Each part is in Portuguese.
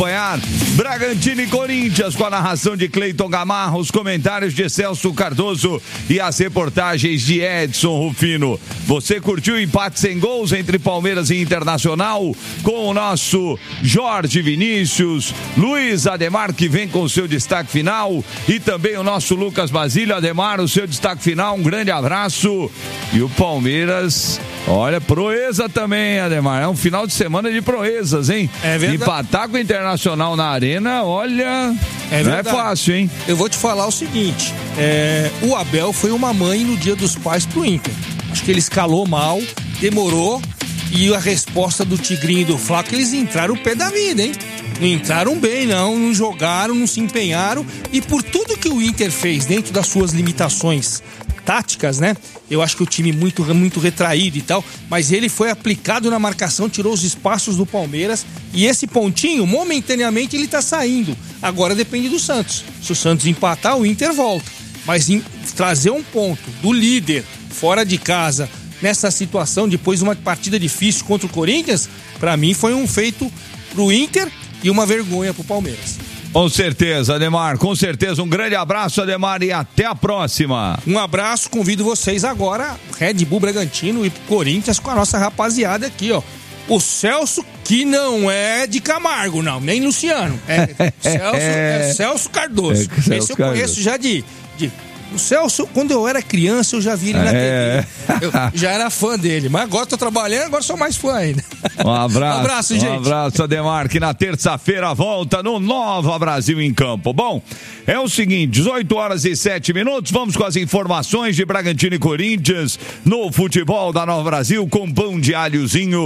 acompanhar Bragantino e Corinthians com a narração de Cleiton Gamarra, os comentários de Celso Cardoso e as reportagens de Edson Rufino. Você curtiu o empate sem gols entre Palmeiras e Internacional com o nosso Jorge Vinícius, Luiz Ademar, que vem com o seu destaque final, e também o nosso Lucas Basílio. Ademar, o seu destaque final, um grande abraço. E o Palmeiras, olha, proeza também, Ademar, é um final de semana de proezas, hein? É verdade. Empatar com o Internacional na Arena, olha, não é fácil, hein? Eu vou te falar o seguinte, o Abel foi uma mãe no Dia dos Pais pro Inter. Acho que ele escalou mal, demorou, e a resposta do Tigrinho e do Flaco, eles entraram o pé da vida, hein? Não entraram bem, não jogaram, não se empenharam, e por tudo que o Inter fez dentro das suas limitações táticas, né? Eu acho que o time muito retraído e tal, mas ele foi aplicado na marcação, tirou os espaços do Palmeiras, e esse pontinho, momentaneamente, ele tá saindo. Agora depende do Santos. Se o Santos empatar, o Inter volta. Mas trazer um ponto do líder fora de casa nessa situação, depois de uma partida difícil contra o Corinthians, pra mim foi um feito pro Inter e uma vergonha pro Palmeiras. Com certeza, Ademar, com certeza. Um grande abraço, Ademar, e até a próxima. Um abraço, convido vocês agora, Red Bull Bragantino e Corinthians, com a nossa rapaziada aqui, ó. O Celso, que não é de Camargo, não, nem Luciano. Celso Cardoso. Esse eu conheço já de... O Celso, quando eu era criança, eu já vi ele na TV. Eu já era fã dele, mas agora tô trabalhando, agora sou mais fã ainda. Um abraço, gente. Um abraço, Ademar, que na terça-feira volta no Nova Brasil em Campo. Bom, é o seguinte, 18 horas e 7 minutos, vamos com as informações de Bragantino e Corinthians no futebol da Nova Brasil, com pão de alhozinho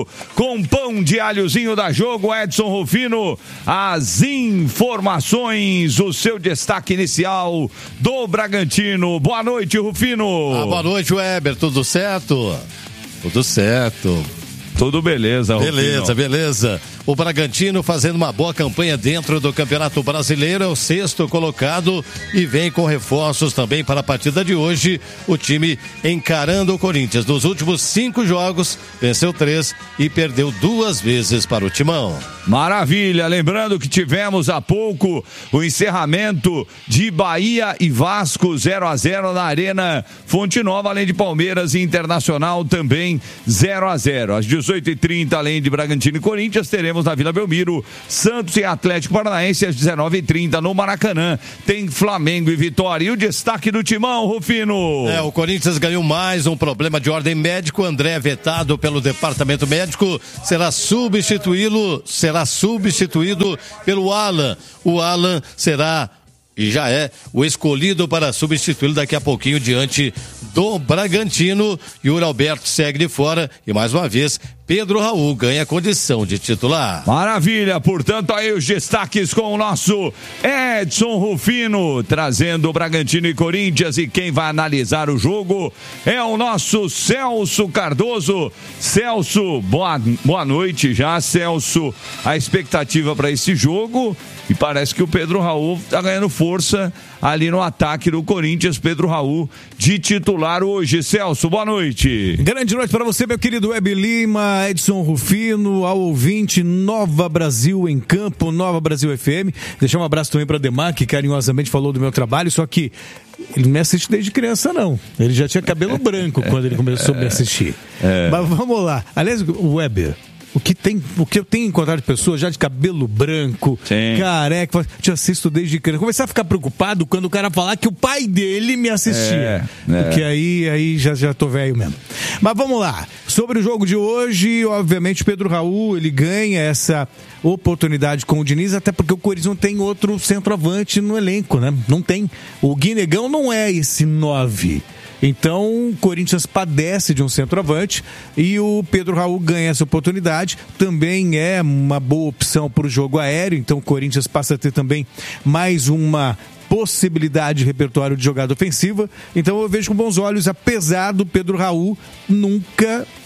da Jogo. Edson Rufino, as informações, o seu destaque inicial do Bragantino. Boa noite, Rufino. Boa noite, Weber. Tudo certo? Tudo certo. Tudo beleza, Rufino. Beleza. O Bragantino fazendo uma boa campanha dentro do Campeonato Brasileiro, é o 6º colocado e vem com reforços também para a partida de hoje. O time encarando o Corinthians. Nos últimos 5 jogos, venceu 3 e perdeu 2 vezes para o Timão. Maravilha, lembrando que tivemos há pouco o encerramento de Bahia e Vasco 0-0 na Arena Fonte Nova, além de Palmeiras e Internacional também 0-0. Às 18h30, além de Bragantino e Corinthians, teremos na Vila Belmiro Santos e Atlético Paranaense. Às 19h30 no Maracanã tem Flamengo e Vitória. E o destaque do Timão, Rufino? O Corinthians ganhou mais um problema de ordem médico. André, vetado pelo departamento médico, será substituído pelo Alan. O Alan será e já é o escolhido para substituí-lo daqui a pouquinho diante do Bragantino. Yuri Alberto segue de fora e mais uma vez Pedro Raul ganha a condição de titular. Maravilha, portanto aí os destaques com o nosso Edson Rufino, trazendo o Bragantino e Corinthians, e quem vai analisar o jogo é o nosso Celso Cardoso. Celso, boa noite já, Celso. A expectativa para esse jogo, e parece que o Pedro Raul está ganhando força ali no ataque do Corinthians. Pedro Raul de titular hoje. Celso, boa noite. Grande noite para você, meu querido Web Lima, Edson Rufino, ao ouvinte Nova Brasil em Campo, Nova Brasil FM. Deixar um abraço também para Ademar, que carinhosamente falou do meu trabalho, só que ele não me assiste desde criança, não. Ele já tinha cabelo branco quando ele começou a me assistir. Mas vamos lá. Aliás, o Weber, o que eu tenho encontrado de pessoas já de cabelo branco, sim, careca, te assisto desde criança. Começar a ficar preocupado quando o cara falar que o pai dele me assistia. Porque aí já tô velho mesmo. Mas vamos lá. Sobre o jogo de hoje, obviamente o Pedro Raul, ele ganha essa oportunidade com o Diniz, até porque o Corinthians não tem outro centroavante no elenco, né? Não tem. O Guinegão não é esse 9. Então, o Corinthians padece de um centroavante e o Pedro Raul ganha essa oportunidade. Também é uma boa opção para o jogo aéreo, então o Corinthians passa a ter também mais uma possibilidade de repertório de jogada ofensiva. Então eu vejo com bons olhos, apesar do Pedro Raul nunca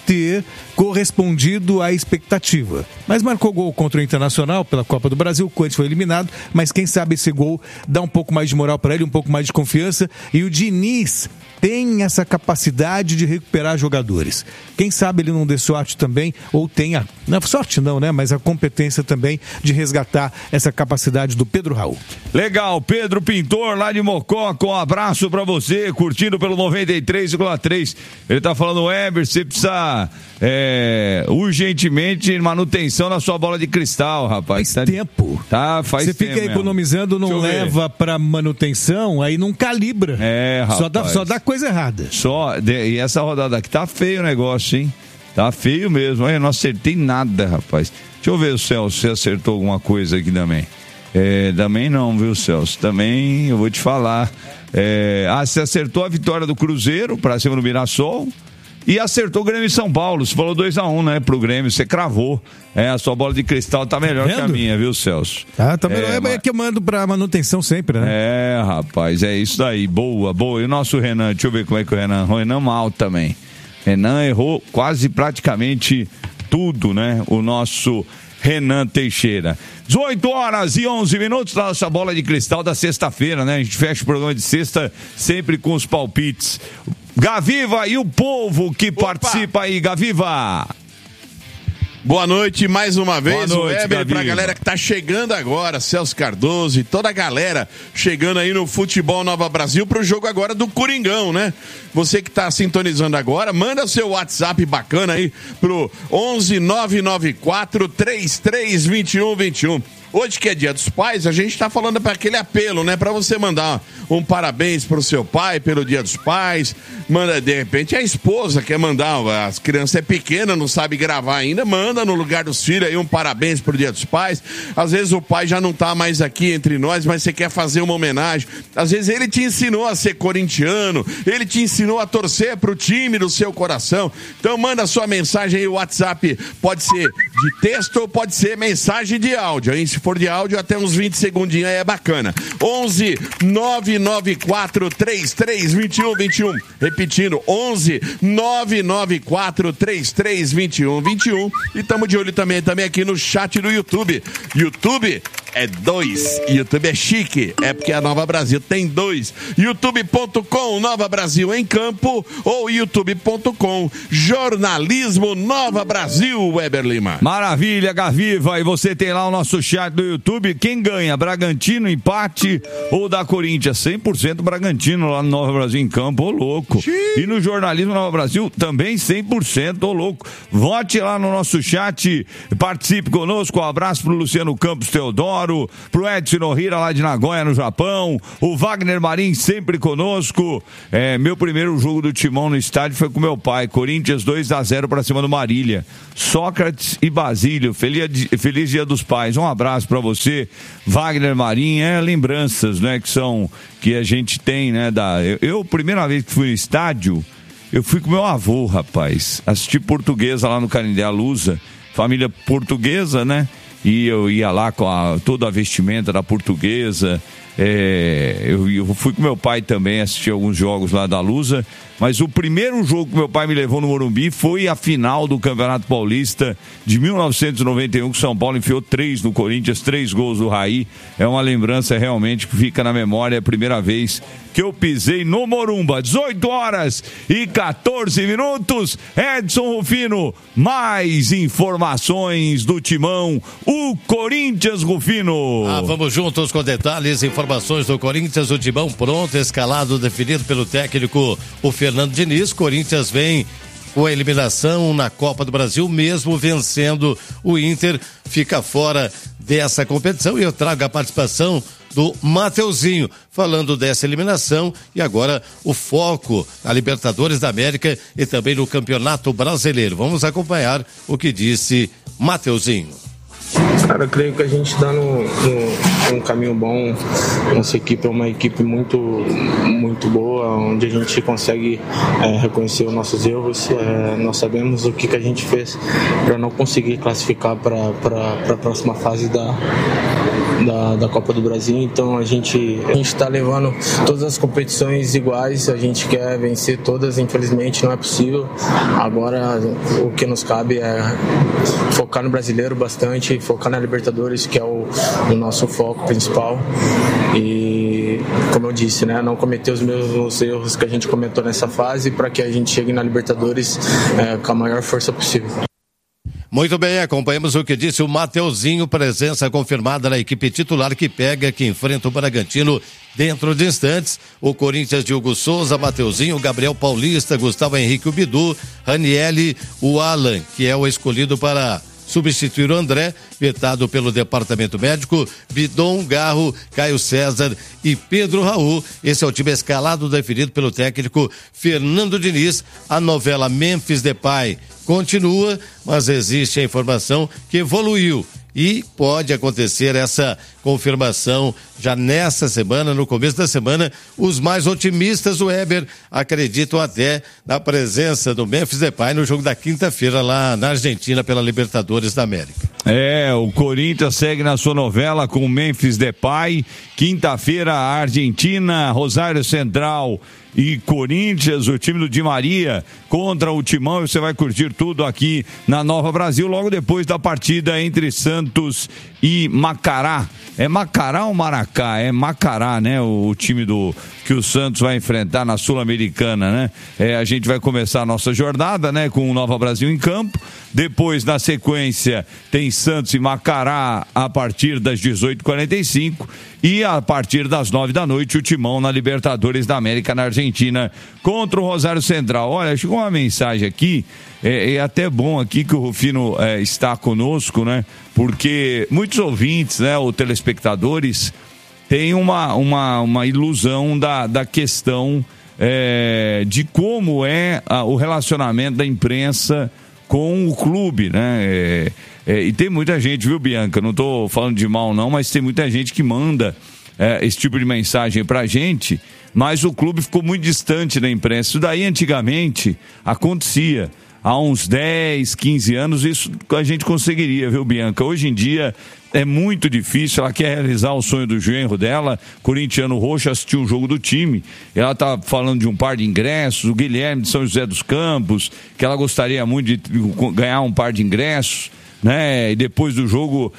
ter correspondido à expectativa. Mas marcou gol contra o Internacional pela Copa do Brasil, o Corinthians foi eliminado, mas quem sabe esse gol dá um pouco mais de moral para ele, um pouco mais de confiança, e o Diniz tem essa capacidade de recuperar jogadores. Quem sabe ele não dê sorte também, ou tenha, não sorte não, né, mas a competência também de resgatar essa capacidade do Pedro Raul. Legal, Pedro Pintor, lá de Mococa, um abraço pra você, curtindo pelo 93,3. Ele tá falando, Weber, você precisa urgentemente manutenção na sua bola de cristal, rapaz. Faz tempo. Tá, faz você tempo. Você fica economizando, não leva pra manutenção, aí não calibra. Rapaz. Só dá coisa errada. E essa rodada aqui tá feio o negócio, hein? Tá feio mesmo. Eu não acertei nada, rapaz. Deixa eu ver, o Celso, você acertou alguma coisa aqui também. Também não, viu, Celso? Também, eu vou te falar. Você acertou a vitória do Cruzeiro pra cima do Mirassol e acertou o Grêmio em São Paulo. Você falou 2-1, né, pro Grêmio, você cravou. A sua bola de cristal tá melhor que a minha, viu, Celso? Tá melhor, é que eu mando pra manutenção sempre, né? Rapaz, é isso daí, boa. E o nosso Renan, deixa eu ver como é que o Renan mal também. Renan errou quase praticamente tudo, né? O nosso Renan Teixeira. 18h11 da nossa bola de cristal da sexta-feira, né? A gente fecha o programa de sexta sempre com os palpites. Gaviva e o povo que participa aí, Gaviva. Boa noite mais uma vez, o Weber, pra galera que tá chegando agora, Celso Cardoso e toda a galera chegando aí no Futebol Nova Brasil pro jogo agora do Coringão, né? Você que tá sintonizando agora, manda seu WhatsApp bacana aí pro 11994332121. Hoje que é Dia dos Pais, a gente tá falando para aquele apelo, né? Para você mandar um parabéns pro seu pai pelo Dia dos Pais. Manda, de repente, a esposa quer mandar, as crianças é pequena, não sabe gravar ainda, manda no lugar dos filhos aí um parabéns pro Dia dos Pais. Às vezes o pai já não tá mais aqui entre nós, mas você quer fazer uma homenagem. Às vezes ele te ensinou a ser corintiano, ele te ensinou a torcer pro time do seu coração. Então manda sua mensagem aí, o WhatsApp pode ser de texto ou pode ser mensagem de áudio, hein? Se for de áudio, até uns 20 segundinhos aí é bacana. 11-994-33-21-21. Repetindo, 11-994-33-21-21. E tamo de olho também aqui no chat do YouTube. YouTube é 2. YouTube é chique. É porque a Nova Brasil tem 2. youtube.com Nova Brasil em Campo ou youtube.com Jornalismo Nova Brasil, Weber Lima. Maravilha, Gaviva. E você tem lá o nosso chat do YouTube. Quem ganha? Bragantino, empate ou da Corinthians? 100% Bragantino lá no Nova Brasil em Campo, ô louco. E no Jornalismo Nova Brasil também 100%, ô louco. Vote lá no nosso chat, participe conosco. Um abraço pro Luciano Campos Teodoro, pro Edson Nohira lá de Nagoya, no Japão, o Wagner Marim sempre conosco. Meu primeiro jogo do Timão no estádio foi com meu pai, Corinthians 2-0 pra cima do Marília. Sócrates e Basílio, feliz Dia dos Pais. Um abraço pra você, Wagner Marim. Lembranças, né, que a gente tem, né, eu primeira vez que fui no estádio, eu fui com meu avô, rapaz, assisti Portuguesa lá no Canindé, a Lusa, família portuguesa, né, e eu ia lá com toda a vestimenta da Portuguesa. Eu fui com meu pai também assistir alguns jogos lá da Lusa, mas o primeiro jogo que meu pai me levou no Morumbi foi a final do Campeonato Paulista de 1991, que São Paulo enfiou 3 no Corinthians, 3 gols do Raí. É uma lembrança realmente que fica na memória, é a primeira vez que eu pisei no Morumba. 18h14. Edson Rufino, mais informações do Timão, o Corinthians, Rufino. Vamos juntos com detalhes, informações do Corinthians, o Timão pronto, escalado, definido pelo técnico, o Fernando Diniz. Corinthians vem com a eliminação na Copa do Brasil, mesmo vencendo o Inter, fica fora dessa competição. E eu trago a participação do Mateuzinho, falando dessa eliminação e agora o foco na Libertadores da América e também no Campeonato Brasileiro. Vamos acompanhar o que disse Mateuzinho. Cara, eu creio que a gente está num caminho bom. Nossa equipe é uma equipe muito boa, onde a gente consegue reconhecer os nossos erros. Nós sabemos o que a gente fez para não conseguir classificar para a próxima fase da Copa do Brasil, então a gente está levando todas as competições iguais, a gente quer vencer todas, infelizmente não é possível. Agora o que nos cabe é focar no brasileiro bastante, focar na Libertadores, que é o nosso foco principal, e como eu disse, né, não cometer os mesmos erros que a gente cometeu nessa fase, para que a gente chegue na Libertadores com a maior força possível. Muito bem, acompanhamos o que disse o Mateuzinho, presença confirmada na equipe titular que enfrenta o Bragantino dentro de instantes. O Corinthians de Hugo Souza, Mateuzinho, Gabriel Paulista, Gustavo Henrique, o Bidu, Ranielli, o Alan, que é o escolhido para substituir o André, vetado pelo departamento médico, Bidon, Garro, Caio César e Pedro Raul. Esse é o time escalado definido pelo técnico Fernando Diniz. A novela Memphis Depay continua, mas existe a informação que evoluiu e pode acontecer essa confirmação já nessa semana, no começo da semana. Os mais otimistas, o Weber, acreditam até na presença do Memphis Depay no jogo da quinta-feira lá na Argentina pela Libertadores da América. O Corinthians segue na sua novela com o Memphis Depay. Quinta-feira, Argentina, Rosário Central e Corinthians, o time do Di Maria contra o Timão, e você vai curtir tudo aqui na Nova Brasil, logo depois da partida entre Santos e Macará. É Macará ou Maracá? É Macará, né? O time que o Santos vai enfrentar na Sul-Americana, né? A gente vai começar a nossa jornada, né? Com o Nova Brasil em campo. Depois, na sequência, tem Santos e Macará a partir das 18h45 e a partir das 9 da noite o Timão na Libertadores da América na Argentina contra o Rosário Central. Olha, chegou uma mensagem aqui, é até bom aqui que o Rufino está conosco, né? Porque muitos ouvintes, né, ou telespectadores, têm uma ilusão da questão de como é o relacionamento da imprensa com o clube, né? E tem muita gente, viu, Bianca? Não estou falando de mal não, mas tem muita gente que manda esse tipo de mensagem pra gente, mas o clube ficou muito distante da imprensa. Isso daí antigamente acontecia. Há uns 10, 15 anos isso a gente conseguiria, viu, Bianca? Hoje em dia é muito difícil. Ela quer realizar o sonho do genro dela, corintiano roxo, assistir um jogo do time. Ela tá falando de um par de ingressos, o Guilherme de São José dos Campos, que ela gostaria muito de ganhar um par de ingressos, né? E depois do jogo,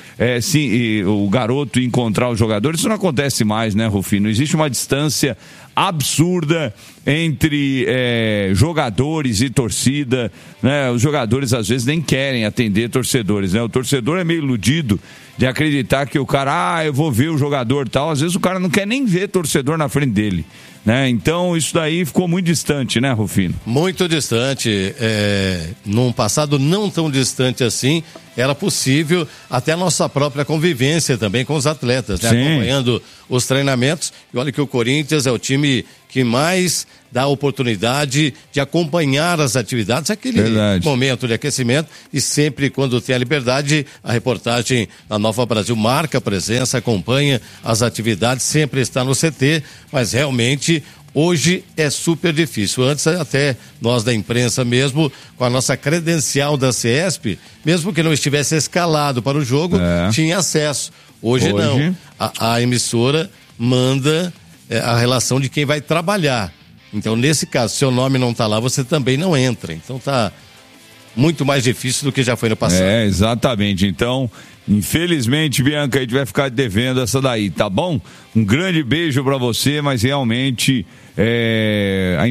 o garoto encontrar os jogadores. Isso não acontece mais, né, Rufino? Existe uma distância absurda entre jogadores e torcida, né? Os jogadores às vezes nem querem atender torcedores, né? O torcedor é meio iludido de acreditar que o cara, eu vou ver o jogador tal. Às vezes o cara não quer nem ver torcedor na frente dele, né? Então isso daí ficou muito distante, né, Rufino? Muito distante. Num passado não tão distante assim, era possível até a nossa própria convivência também com os atletas, né? Acompanhando os treinamentos. E olha que o Corinthians é o time que mais dá oportunidade de acompanhar as atividades, aquele momento de aquecimento, e sempre quando tem a liberdade, a reportagem da Nova Brasil marca a presença, acompanha as atividades, sempre está no CT, mas realmente hoje é super difícil. Antes até nós da imprensa mesmo, com a nossa credencial da CESP, mesmo que não estivesse escalado para o jogo, tinha acesso. Hoje não. A emissora manda a relação de quem vai trabalhar. Então, nesse caso, seu nome não está lá, você também não entra. Então, tá muito mais difícil do que já foi no passado. Exatamente. Então, infelizmente, Bianca, a gente vai ficar devendo essa daí, tá bom? Um grande beijo para você, mas realmente